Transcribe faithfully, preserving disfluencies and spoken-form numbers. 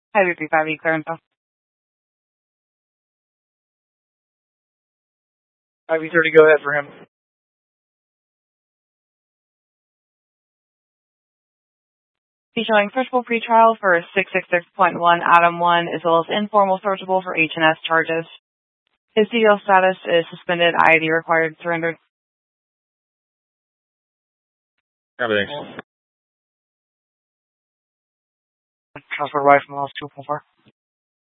Highway three five eight, clearance. I V thirty, go ahead for him. He's showing searchable pretrial for six six six point one Adam one, as well as informal searchable for H and S charges. His C L status is suspended, I D required, surrendered. Everything. Transfer right from the last two point four.